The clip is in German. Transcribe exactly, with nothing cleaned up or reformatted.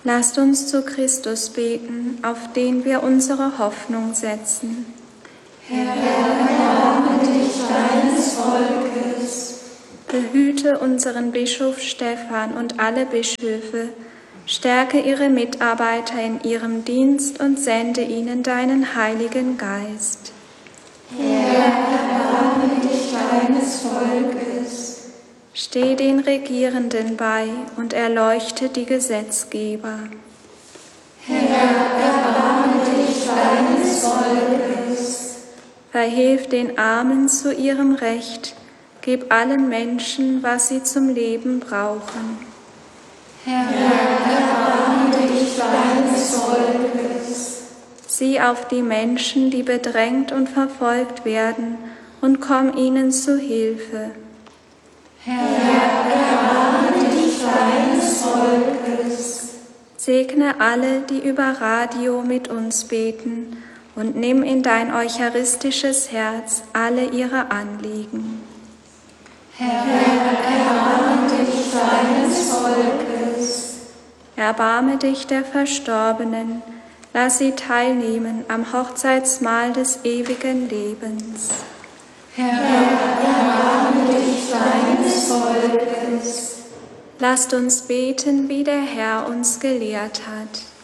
Lasst uns zu Christus beten, auf den wir unsere Hoffnung setzen. Herr, erbarme dich deines Volkes. Behüte unseren Bischof Stephan und alle Bischöfe, stärke ihre Mitarbeiter in ihrem Dienst und sende ihnen deinen Heiligen Geist. Herr, erbarme dich deines Volkes. Steh den Regierenden bei und erleuchte die Gesetzgeber. Herr, erbarme dich deines Volkes. Verhilf den Armen zu ihrem Recht, gib allen Menschen, was sie zum Leben brauchen. Herr, erbarme dich deines Volkes. Sieh auf die Menschen, die bedrängt und verfolgt werden, und komm ihnen zu Hilfe. Herr, erbarme dich deines Volkes. Segne alle, die über Radio mit uns beten, und nimm in dein eucharistisches Herz alle ihre Anliegen. Herr, erbarme dich deines Volkes. Erbarme dich der Verstorbenen, lass sie teilnehmen am Hochzeitsmahl des ewigen Lebens. Herr, erbarme dich deines Volkes. Lasst uns beten, wie der Herr uns gelehrt hat.